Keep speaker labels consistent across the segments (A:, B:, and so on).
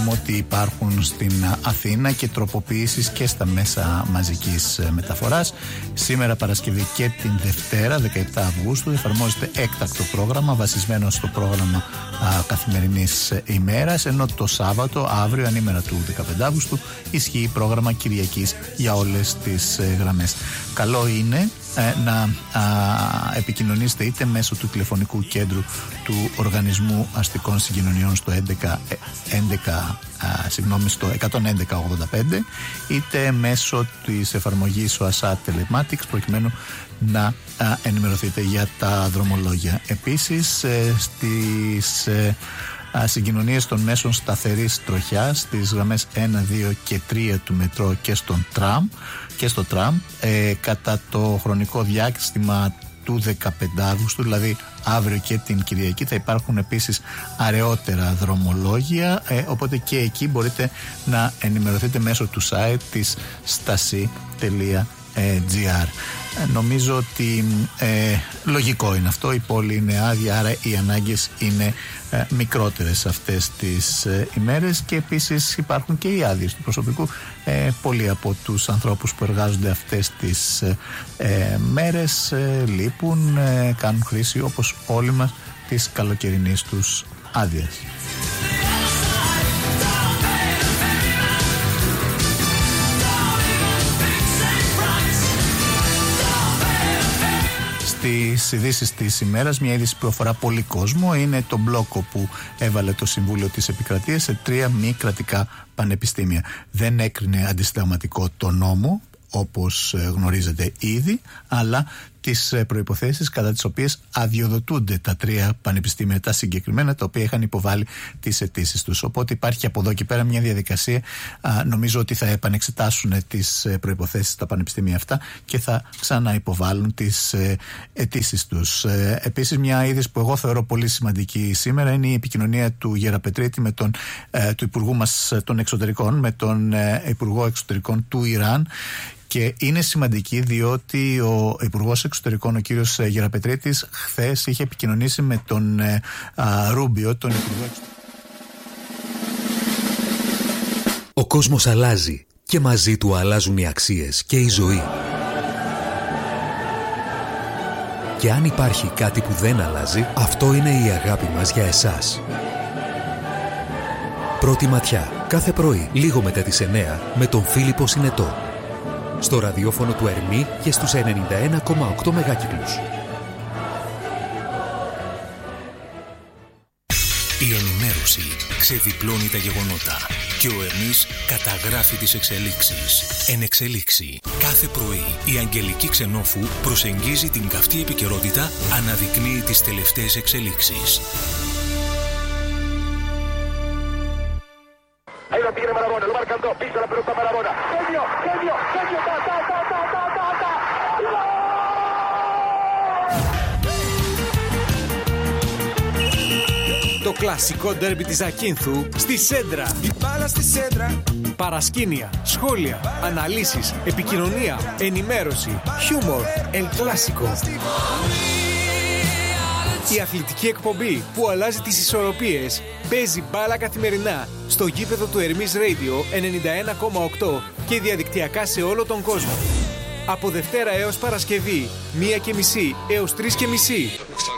A: είπαμε ότι υπάρχουν στην Αθήνα και τροποποιήσεις και στα μέσα μαζικής μεταφοράς. Σήμερα Παρασκευή και την Δευτέρα 17 Αυγούστου εφαρμόζεται έκτακτο πρόγραμμα βασισμένο στο πρόγραμμα καθημερινής ημέρας, ενώ το Σάββατο, αύριο ανήμερα του 15 Αυγούστου, ισχύει πρόγραμμα Κυριακής για όλες τις γραμμές. Καλό είναι να επικοινωνήσετε είτε μέσω του τηλεφωνικού κέντρου του Οργανισμού Αστικών Συγκοινωνιών στο 11185, είτε μέσω της εφαρμογής ΟΑΣΑ Telematics, προκειμένου να ενημερωθείτε για τα δρομολόγια. Επίσης, στις συγκοινωνίες των μέσων σταθερής τροχιάς, στις γραμμές 1, 2 και 3 του μετρό και στο τραμ, κατά το χρονικό διάστημα του 15 Αύγουστου, δηλαδή αύριο και την Κυριακή, θα υπάρχουν επίσης αραιότερα δρομολόγια, οπότε και εκεί μπορείτε να ενημερωθείτε μέσω του site της stasi.gr. Νομίζω ότι λογικό είναι αυτό, η πόλη είναι άδεια, άρα οι ανάγκες είναι μικρότερες αυτές τις ημέρες, και επίσης υπάρχουν και οι άδειες του προσωπικού. Πολλοί από τους ανθρώπους που εργάζονται αυτές τις μέρες λείπουν, κάνουν χρήση όπως όλοι μας της καλοκαιρινής τους άδειας. Στις ειδήσεις της ημέρας, μια είδηση που αφορά πολύ κόσμο είναι το μπλόκο που έβαλε το Συμβούλιο της Επικρατείας σε 3 μη κρατικά πανεπιστήμια. Δεν έκρινε αντισυνταγματικό το νόμο, όπως γνωρίζετε ήδη, αλλά τις προϋποθέσεις κατά τις οποίες αδειοδοτούνται τα 3 πανεπιστήμια, τα συγκεκριμένα, τα οποία είχαν υποβάλει τις αιτήσεις τους. Οπότε υπάρχει από εδώ και πέρα μια διαδικασία. Νομίζω ότι θα επανεξετάσουν τις προϋποθέσεις τα πανεπιστήμια αυτά και θα ξαναυποβάλουν τις αιτήσεις τους. Επίσης, μια είδηση που εγώ θεωρώ πολύ σημαντική σήμερα είναι η επικοινωνία του Γεραπετρίτη με του Υπουργού μας των Εξωτερικών, με τον Υπουργό Εξωτερικών του Ιράν. Και είναι σημαντική διότι ο Υπουργός Εξωτερικών, ο κύριος Γεραπετρίτης, χθες είχε επικοινωνήσει με τον Ρούμπιο, τον Υπουργό Εξωτερικών.
B: Ο κόσμος αλλάζει και μαζί του αλλάζουν οι αξίες και η ζωή. Και αν υπάρχει κάτι που δεν αλλάζει, αυτό είναι η αγάπη μας για εσάς. Πρώτη ματιά, κάθε πρωί, λίγο μετά τις 9, με τον Φίλιππο Συνετό. Στο ραδιόφωνο του Ερμή και στους 91,8 μεγάκυκλους. Η ενημέρωση ξεδιπλώνει τα γεγονότα και ο Ερμής καταγράφει τις εξελίξεις. Εν εξελίξη. Κάθε πρωί η Αγγελική Ξενόφου προσεγγίζει την καυτή επικαιρότητα, αναδεικνύει τις τελευταίες εξελίξεις.
C: Ahí lo tiene Marabona, lo marcan dos, pisa la pelota Marabona. Genio, genio, genio, ta, ta, ta, ta, ta, ta, ta.
D: Το κλασικό ντέρμπι της Ακίνθου στη Σέντρα.
E: Η μπάλα στη Σέντρα.
D: Παρασκήνια, σχόλια, αναλύσεις, επικοινωνία, ενημέρωση, χιούμορ, El Clásico. Η αθλητική εκπομπή που αλλάζει τις ισορροπίες παίζει μπάλα καθημερινά στο γήπεδο του Ερμής Radio 91,8 και διαδικτυακά σε όλο τον κόσμο. Από Δευτέρα έως Παρασκευή, 1:30 έως 3:30.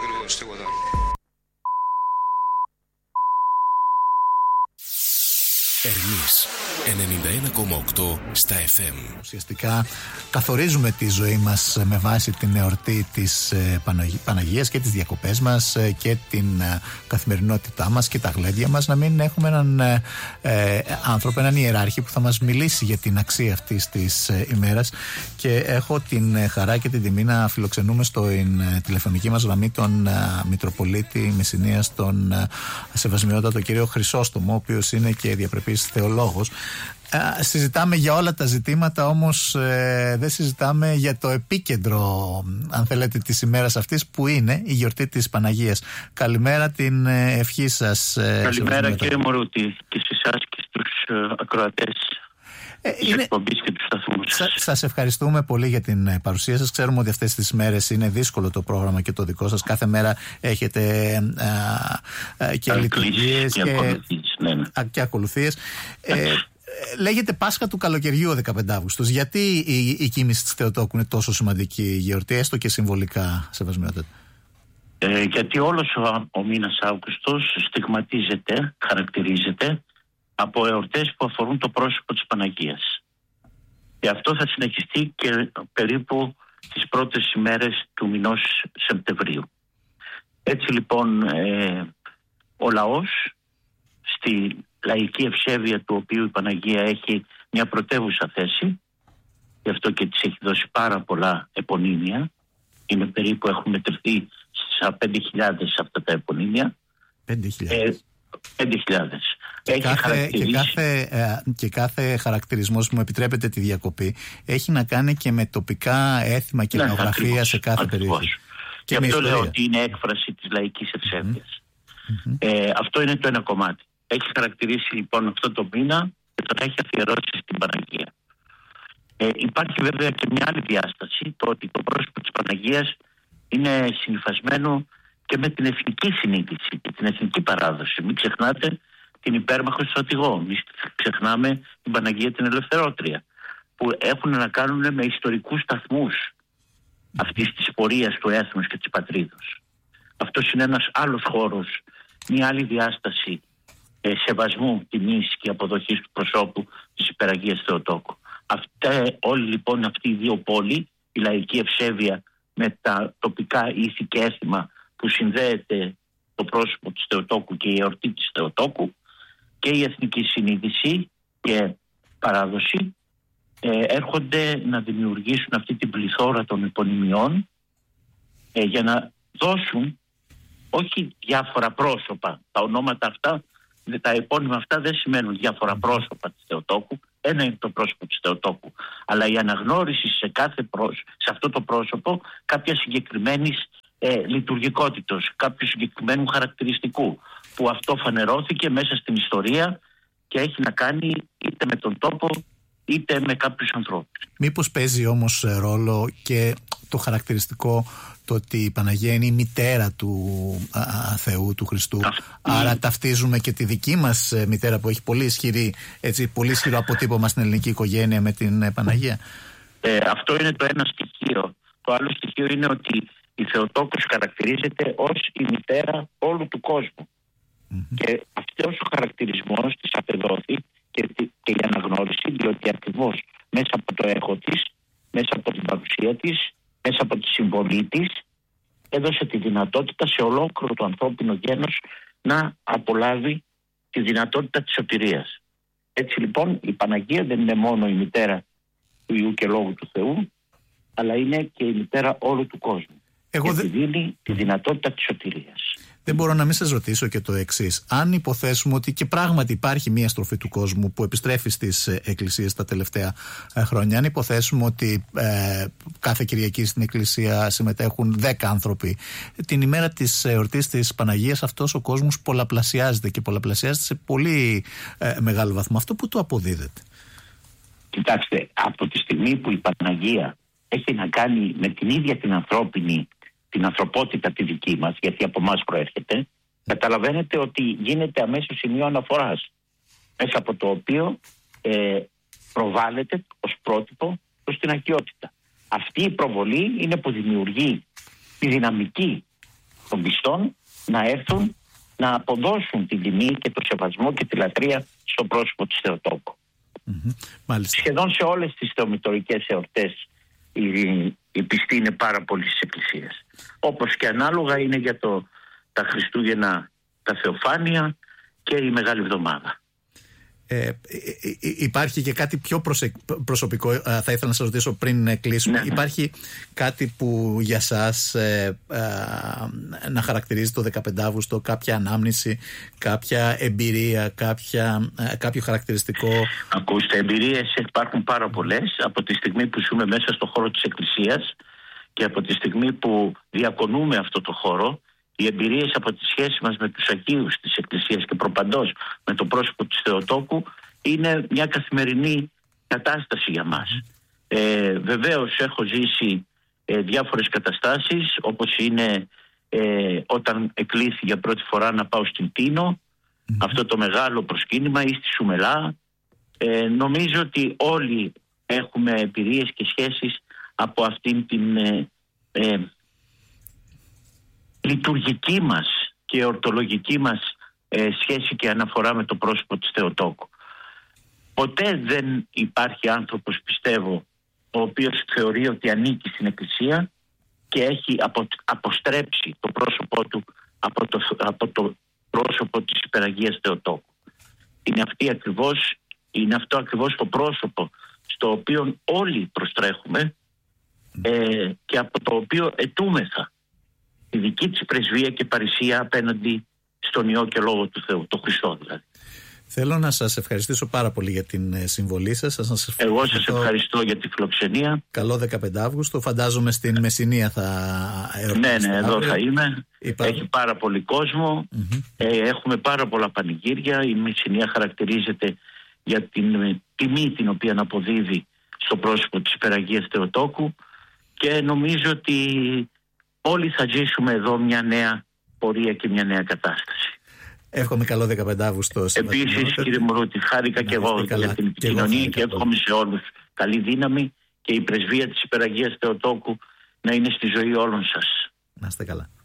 B: Ερμής 91,8 στα FM.
A: Ουσιαστικά καθορίζουμε τη ζωή μας με βάση την εορτή της Παναγίας και τις διακοπές μας και την καθημερινότητά μας και τα γλέντια μας, να μην έχουμε έναν άνθρωπο, έναν ιεράρχη που θα μας μιλήσει για την αξία αυτής της ημέρας, και έχω την χαρά και την τιμή να φιλοξενούμε στην τηλεφωνική μας γραμμή τον Μητροπολίτη Μεσσηνίας, τον Σεβασμιότατο κύριο Χρυσόστομο, ο οποίος είναι και διαπρεπής θεολόγος. Συζητάμε για όλα τα ζητήματα, όμως δεν συζητάμε για το επίκεντρο, αν θέλετε, της ημέρας αυτής, που είναι η γιορτή της Παναγίας. Καλημέρα, την ευχή σας.
F: Καλημέρα κύριε Μωρούτη, και σε εσάς και στους ακροατές της εκπομπής και του σταθμού σας.
A: Σας ευχαριστούμε πολύ για την παρουσία σας. Ξέρουμε ότι αυτές τις μέρες είναι δύσκολο το πρόγραμμα και το δικό σας. Κάθε μέρα έχετε και λειτουργίες και ακολουθίες. Λέγεται Πάσχα του καλοκαιριού ο 15 Αύγουστος. Γιατί η κοίμηση της Θεοτόκου είναι τόσο σημαντική γιορτή, έστω και συμβολικά, σεβασμιότατα?
F: Γιατί όλος ο μήνας Αύγουστος στιγματίζεται, χαρακτηρίζεται από εορτές που αφορούν το πρόσωπο της Παναγίας. Και αυτό θα συνεχιστεί και περίπου τις πρώτες ημέρες του μηνός Σεπτεμβρίου. Έτσι λοιπόν ο λαός, στη λαϊκή ευσέβεια του οποίου η Παναγία έχει μια πρωτεύουσα θέση, γι' αυτό και της έχει δώσει πάρα πολλά επωνύμια, είναι περίπου, έχουν μετρηθεί στα 5.000 αυτά τα επωνύμια. 5.000.
A: Και κάθε χαρακτηρισμός, που μου επιτρέπετε τη διακοπή, έχει να κάνει και με τοπικά έθιμα και νοογραφία σε κάθε περιοχή.
F: Και αυτό λέω ότι είναι έκφραση της λαϊκής ευσέβειας. Αυτό είναι το ένα κομμάτι. Έχει χαρακτηρίσει λοιπόν αυτό το μήνα και τον έχει αφιερώσει στην Παναγία. Υπάρχει βέβαια και μια άλλη διάσταση, το ότι το πρόσωπο της Παναγίας είναι συνυφασμένο και με την εθνική συνείδηση και την εθνική παράδοση. Μην ξεχνάτε την υπέρμαχο στρατηγό, μην ξεχνάμε την Παναγία την Ελευθερώτρια, που έχουν να κάνουν με ιστορικούς σταθμούς αυτής της πορείας του έθνους και της πατρίδος. Αυτός είναι ένας άλλος χώρος, μια άλλη διάσταση σεβασμού, τιμής και αποδοχής του προσώπου της Υπεραγίας Θεοτόκου. Όλοι λοιπόν αυτοί οι δύο πόλοι, η λαϊκή ευσέβεια με τα τοπικά ήθη και αίσθημα που συνδέεται το πρόσωπο της Θεοτόκου και η εορτή της Θεοτόκου, και η εθνική συνείδηση και παράδοση, έρχονται να δημιουργήσουν αυτή την πληθώρα των επωνυμιών για να δώσουν όχι διάφορα πρόσωπα. Τα ονόματα αυτά, τα επώνυμα αυτά δεν σημαίνουν διάφορα πρόσωπα της Θεοτόκου. Ένα είναι το πρόσωπο της Θεοτόκου, αλλά η αναγνώριση σε αυτό το πρόσωπο κάποια συγκεκριμένης λειτουργικότητος, κάποιου συγκεκριμένου χαρακτηριστικού, που αυτό φανερώθηκε μέσα στην ιστορία και έχει να κάνει είτε με τον τόπο είτε με κάποιους ανθρώπους.
A: Μήπως παίζει όμως ρόλο και το χαρακτηριστικό το ότι η Παναγία είναι η μητέρα του Θεού, του Χριστού? Άρα ταυτίζουμε και τη δική μας μητέρα που έχει πολύ ισχυρό αποτύπωμα στην ελληνική οικογένεια με την Παναγία.
F: Αυτό είναι το ένα στοιχείο. Το άλλο στοιχείο είναι ότι η Θεοτόκος χαρακτηρίζεται ως η μητέρα όλου του κόσμου. Και αυτός ο χαρακτηρισμός της απεδόθη και η αναγνώριση, διότι ακριβώς μέσα από το έχω της, μέσα από την παρουσία της, μέσα από τη συμβολή της, έδωσε τη δυνατότητα σε ολόκληρο το ανθρώπινο γένος να απολάβει τη δυνατότητα της σωτηρίας. Έτσι λοιπόν η Παναγία δεν είναι μόνο η μητέρα του Υιού και Λόγου του Θεού, αλλά είναι και η μητέρα όλου του κόσμου. Και δίνει τη δυνατότητα της σωτηρίας.
A: Δεν μπορώ να μην σας ρωτήσω και το εξής. Αν υποθέσουμε ότι και πράγματι υπάρχει μια στροφή του κόσμου που επιστρέφει στις εκκλησίες τα τελευταία χρόνια, αν υποθέσουμε ότι κάθε Κυριακή στην εκκλησία συμμετέχουν 10 άνθρωποι, την ημέρα της εορτής της Παναγίας αυτός ο κόσμος πολλαπλασιάζεται και πολλαπλασιάζεται σε πολύ μεγάλο βαθμό. Αυτό που το αποδίδεται?
F: Κοιτάξτε, από τη στιγμή που η Παναγία έχει να κάνει με την ίδια την ανθρωπότητα τη δική μας, γιατί από εμάς προέρχεται, καταλαβαίνετε ότι γίνεται αμέσως σημείο αναφοράς, μέσα από το οποίο προβάλλεται ως πρότυπο προς την αγιότητα. Αυτή η προβολή είναι που δημιουργεί τη δυναμική των πιστών να έρθουν να αποδώσουν την τιμή και το σεβασμό και τη λατρεία στο πρόσωπο της Θεοτόκου. Σχεδόν σε όλες τις θεομητορικές εορτές η πιστή είναι πάρα πολύ στις εκκλησίες. Όπως και ανάλογα είναι για τα Χριστούγεννα, τα Θεοφάνεια και η Μεγάλη Εβδομάδα.
A: Υπάρχει και κάτι πιο προσωπικό, θα ήθελα να σας ρωτήσω πριν κλείσουμε. Ναι. Υπάρχει κάτι που για σας να χαρακτηρίζει το 15 Αύγουστο, κάποια ανάμνηση, κάποια εμπειρία, κάποιο χαρακτηριστικό?
F: Ακούστε, εμπειρίες υπάρχουν πάρα πολλές. Από τη στιγμή που ζούμε μέσα στο χώρο της Εκκλησίας και από τη στιγμή που διακονούμε αυτό το χώρο, οι εμπειρίες από τη σχέση μας με τους Αγίους της Εκκλησίας και προπαντός με το πρόσωπο της Θεοτόκου είναι μια καθημερινή κατάσταση για μας. Βεβαίως έχω ζήσει διάφορες καταστάσεις, όπως είναι όταν εκλήθη για πρώτη φορά να πάω στην Τίνο αυτό το μεγάλο προσκύνημα, ή στη Σουμελά. Νομίζω ότι όλοι έχουμε εμπειρίες και σχέσεις από αυτήν την λειτουργική μας και ορτολογική μας σχέση και αναφορά με το πρόσωπο της Θεοτόκου. Ποτέ δεν υπάρχει άνθρωπος, πιστεύω, ο οποίος θεωρεί ότι ανήκει στην Εκκλησία και έχει αποστρέψει το πρόσωπό του από το πρόσωπο της Υπεραγίας Θεοτόκου. Είναι αυτό ακριβώς το πρόσωπο στο οποίο όλοι προστρέχουμε και από το οποίο ετούμεθα τη δική της πρεσβεία και παρησία απέναντι στον Υιό και Λόγο του Θεού, το Χριστό δηλαδή.
A: Θέλω να σας ευχαριστήσω πάρα πολύ για την συμβολή σας.
F: Εγώ σας ευχαριστώ για τη φιλοξενία.
A: Καλό 15 Αύγουστο. Φαντάζομαι στην Μεσσηνία θα ερωτήσετε.
F: Ναι, εδώ θα είμαι. Έχει πάρα πολύ κόσμο. Έχουμε πάρα πολλά πανηγύρια. Η Μεσσηνία χαρακτηρίζεται για την τιμή την οποία αποδίδει στο πρόσωπο της Υπεραγίας Θεοτόκου και νομίζω ότι όλοι θα ζήσουμε εδώ μια νέα πορεία και μια νέα κατάσταση.
A: Εύχομαι καλό 15 Αύγουστο.
F: Επίσης, κύριε Μουρούτη, χάρηκα και εγώ για την επικοινωνία και εύχομαι σε όλους καλή δύναμη και η πρεσβεία της Υπεραγίας Θεοτόκου να είναι στη ζωή όλων σας.
A: Να είστε καλά.